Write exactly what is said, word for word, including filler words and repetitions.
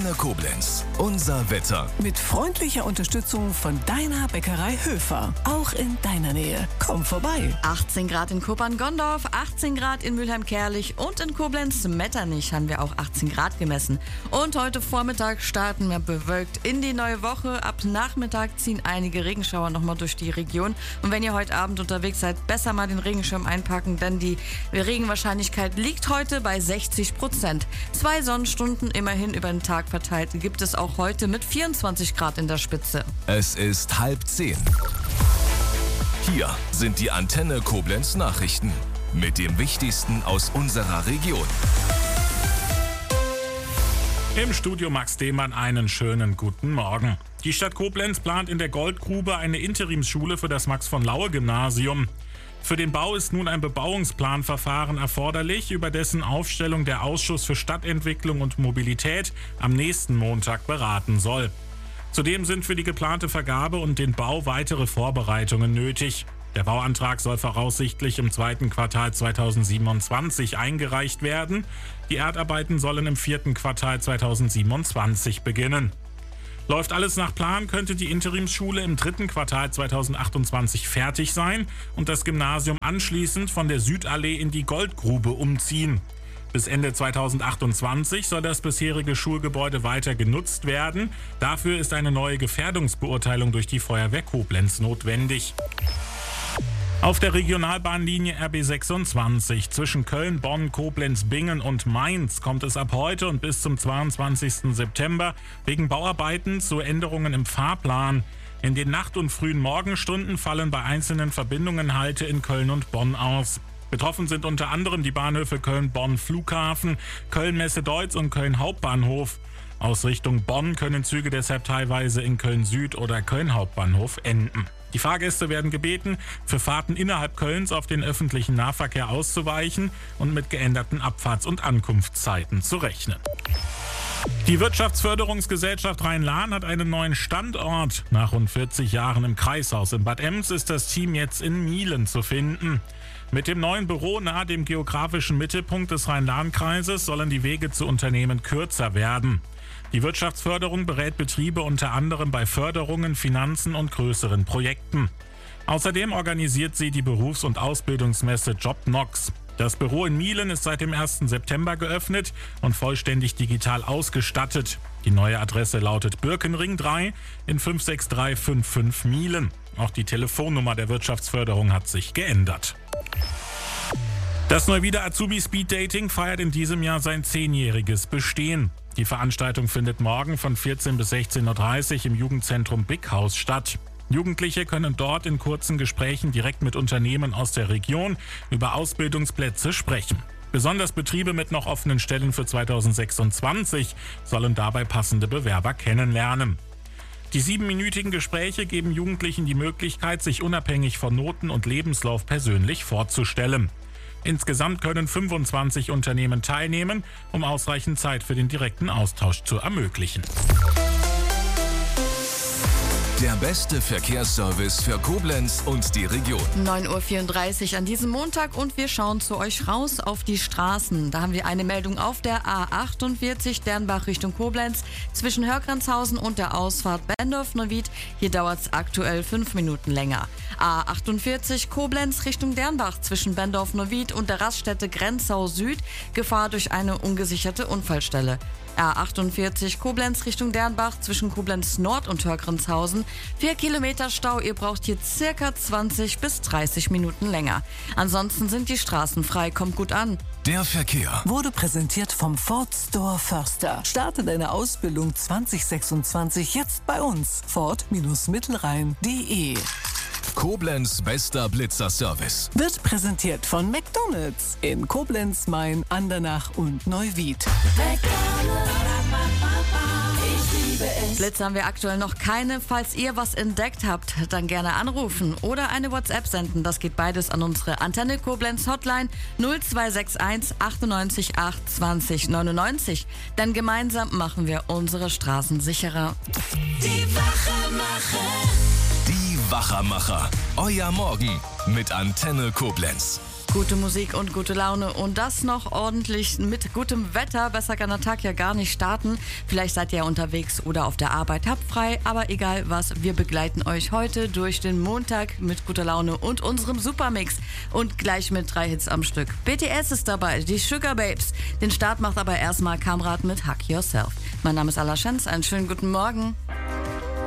Antenne Koblenz. Unser Wetter. Mit freundlicher Unterstützung von deiner Bäckerei Höfer. Auch in deiner Nähe. Komm vorbei. achtzehn Grad in Kuppern-Gondorf, achtzehn Grad in Mülheim-Kerlich und in Koblenz-Metternich haben wir auch achtzehn Grad gemessen. Und heute Vormittag starten wir bewölkt in die neue Woche. Ab Nachmittag ziehen einige Regenschauer nochmal durch die Region. Und wenn ihr heute Abend unterwegs seid, besser mal den Regenschirm einpacken, denn die Regenwahrscheinlichkeit liegt heute bei sechzig Prozent. Zwei Sonnenstunden immerhin über den Tag verteilt gibt es auch heute mit vierundzwanzig Grad in der Spitze. Es ist halb zehn. Hier sind die Antenne Koblenz Nachrichten mit dem Wichtigsten aus unserer Region. Im Studio Max Demann einen schönen guten Morgen. Die Stadt Koblenz plant in der Goldgrube eine Interimsschule für das Max-von-Laue-Gymnasium. Für den Bau ist nun ein Bebauungsplanverfahren erforderlich, über dessen Aufstellung der Ausschuss für Stadtentwicklung und Mobilität am nächsten Montag beraten soll. Zudem sind für die geplante Vergabe und den Bau weitere Vorbereitungen nötig. Der Bauantrag soll voraussichtlich im zweiten Quartal zweitausendsiebenundzwanzig eingereicht werden. Die Erdarbeiten sollen im vierten Quartal zweitausendsiebenundzwanzig beginnen. Läuft alles nach Plan, könnte die Interimsschule im dritten Quartal zweitausendachtundzwanzig fertig sein und das Gymnasium anschließend von der Südallee in die Goldgrube umziehen. Bis Ende zweitausendachtundzwanzig soll das bisherige Schulgebäude weiter genutzt werden. Dafür ist eine neue Gefährdungsbeurteilung durch die Feuerwehr Koblenz notwendig. Auf der Regionalbahnlinie R B sechsundzwanzig zwischen Köln, Bonn, Koblenz, Bingen und Mainz kommt es ab heute und bis zum zweiundzwanzigsten September wegen Bauarbeiten zu Änderungen im Fahrplan. In den Nacht- und frühen Morgenstunden fallen bei einzelnen Verbindungen Halte in Köln und Bonn aus. Betroffen sind unter anderem die Bahnhöfe Köln-Bonn Flughafen, Köln-Messe-Deutz und Köln Hauptbahnhof. Aus Richtung Bonn können Züge deshalb teilweise in Köln Süd oder Köln Hauptbahnhof enden. Die Fahrgäste werden gebeten, für Fahrten innerhalb Kölns auf den öffentlichen Nahverkehr auszuweichen und mit geänderten Abfahrts- und Ankunftszeiten zu rechnen. Die Wirtschaftsförderungsgesellschaft Rhein-Lahn hat einen neuen Standort. Nach rund vierzig Jahren im Kreishaus in Bad Ems ist das Team jetzt in Mielen zu finden. Mit dem neuen Büro nahe dem geografischen Mittelpunkt des Rhein-Lahn-Kreises sollen die Wege zu Unternehmen kürzer werden. Die Wirtschaftsförderung berät Betriebe unter anderem bei Förderungen, Finanzen und größeren Projekten. Außerdem organisiert sie die Berufs- und Ausbildungsmesse JobNox. Das Büro in Mielen ist seit dem ersten September geöffnet und vollständig digital ausgestattet. Die neue Adresse lautet Birkenring drei in fünf sechs drei fünf fünf Mielen. Auch die Telefonnummer der Wirtschaftsförderung hat sich geändert. Das Neuwieder Azubi Speed Dating feiert in diesem Jahr sein zehnjähriges Bestehen. Die Veranstaltung findet morgen von vierzehn bis sechzehn Uhr dreißig im Jugendzentrum Big House statt. Jugendliche können dort in kurzen Gesprächen direkt mit Unternehmen aus der Region über Ausbildungsplätze sprechen. Besonders Betriebe mit noch offenen Stellen für zweitausendsechsundzwanzig sollen dabei passende Bewerber kennenlernen. Die siebenminütigen Gespräche geben Jugendlichen die Möglichkeit, sich unabhängig von Noten und Lebenslauf persönlich vorzustellen. Insgesamt können fünfundzwanzig Unternehmen teilnehmen, um ausreichend Zeit für den direkten Austausch zu ermöglichen. Der beste Verkehrsservice für Koblenz und die Region. neun Uhr vierunddreißig an diesem Montag und wir schauen zu euch raus auf die Straßen. Da haben wir eine Meldung auf der A achtundvierzig Dernbach Richtung Koblenz zwischen Hörgrenzhausen und der Ausfahrt Bendorf-Neuwied. Hier dauert es aktuell fünf Minuten länger. A achtundvierzig Koblenz Richtung Dernbach zwischen Bendorf-Neuwied und der Raststätte Grenzau Süd. Gefahr durch eine ungesicherte Unfallstelle. A achtundvierzig Koblenz Richtung Dernbach zwischen Koblenz Nord und Hörgrenzhausen. Vier Kilometer Stau, ihr braucht hier circa zwanzig bis dreißig Minuten länger. Ansonsten sind die Straßen frei, kommt gut an. Der Verkehr Wurde präsentiert vom Ford Store Förster. Starte deine Ausbildung zwanzig sechsundzwanzig jetzt bei uns. Ford-Mittelrhein punkt de. Koblenz bester Blitzer-Service. Wird präsentiert von McDonald's in Koblenz, Main, Andernach und Neuwied. Blitze haben wir aktuell noch keine. Falls ihr was entdeckt habt, dann gerne anrufen oder eine WhatsApp senden. Das geht beides an unsere Antenne Koblenz Hotline null zwei sechs eins achtundneunzig acht zwanzig neunundneunzig. Denn gemeinsam machen wir unsere Straßen sicherer. Die Wachermacher. Die Wachermacher. Euer Morgen mit Antenne Koblenz. Gute Musik und gute Laune und das noch ordentlich mit gutem Wetter. Besser kann der Tag ja gar nicht starten. Vielleicht seid ihr ja unterwegs oder auf der Arbeit, habt frei, aber egal was, wir begleiten euch heute durch den Montag mit guter Laune und unserem Supermix und gleich mit drei Hits am Stück. B T S ist dabei, die Sugar Babes. Den Start macht aber erstmal Kamrat mit Hug Yourself. Mein Name ist Ala Schenz, einen schönen guten Morgen.